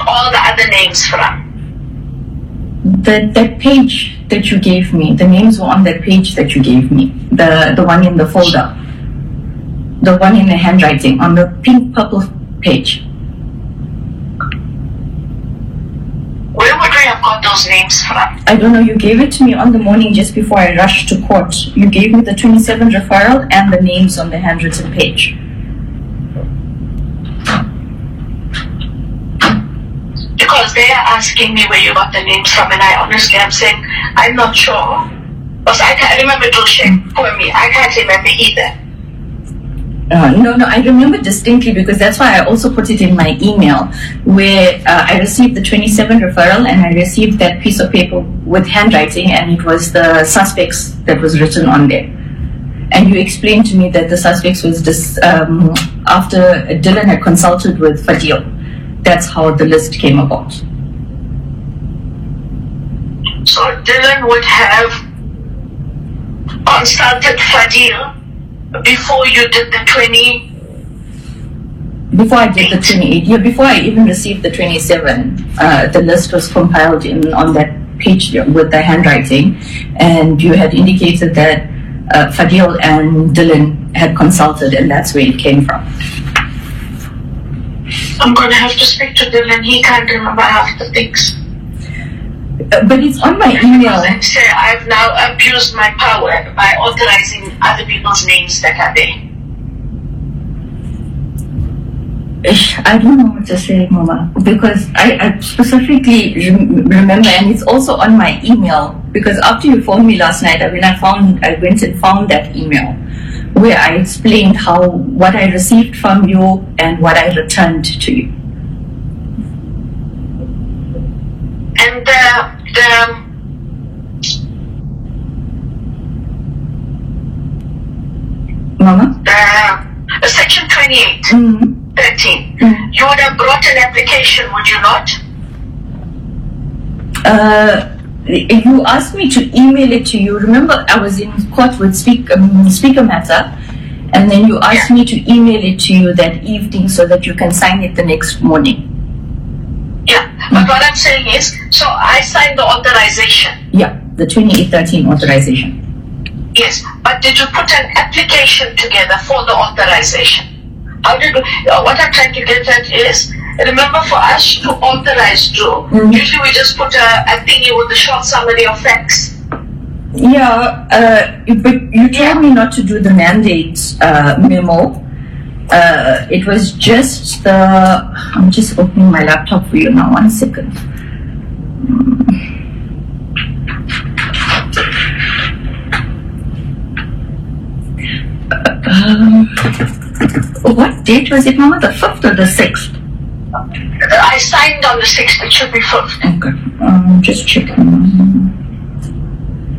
all the other names from? That page that you gave me, the names were on that page that you gave me, the one in the folder, the one in the handwriting, on the pink purple page. Where would we have got those names from? I don't know, you gave it to me on the morning just before I rushed to court. You gave me the 27 referral and the names on the handwritten page. Because they are asking me where you got the names from, and I honestly am saying, I'm not sure. Because I can't remember Dulce for me. I can't remember either. No, I remember distinctly because that's why I also put it in my email where I received the 27 referral and I received that piece of paper with handwriting and it was the suspects that was written on there. And you explained to me that the suspects was just after Dylan had consulted with Fadil. That's how the list came about. So Dylan would have consulted Fadil before you did the 20? Before I did the 28, yeah, before I even received the 27, the list was compiled on that page with the handwriting, and you had indicated that Fadil and Dylan had consulted, and that's where it came from. I'm going to have to speak to Dylan. He can't remember half the things. But it's on my email. And say I've now abused my power by authorizing other people's names that are there. I don't know what to say, Mama, because I specifically remember, and it's also on my email, because after you phoned me last night, I went and found that email where I explained what I received from you and what I returned to you. And Mama? Section 28, 13. You would have brought an application, would you not? You asked me to email it to you. Remember, I was in court with Speaker Matter, and then you asked me to email it to you that evening so that you can sign it the next morning. Yeah, but what I'm saying is, so I signed the authorization. Yeah, the 2813 authorization. Yes, but did you put an application together for the authorization? How did you, what I'm trying to get at is, remember for us to authorize to, usually we just put a thingy with a short summary of facts. Yeah, but you told me not to do the mandate memo. It was just I'm just opening my laptop for you now, 1 second. What date was it, Mama? The 5th or the 6th? I signed on the 6th, it should be 5th. Okay, just checking.